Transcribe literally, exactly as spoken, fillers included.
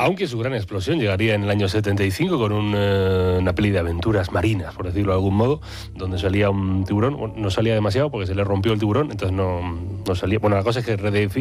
Aunque su gran explosión llegaría en el año setenta y cinco con un, eh, una peli de aventuras marinas, por decirlo de algún modo, donde salía un tiburón. Bueno, no salía demasiado porque se le rompió el tiburón, entonces no, no salía. Bueno, la cosa es que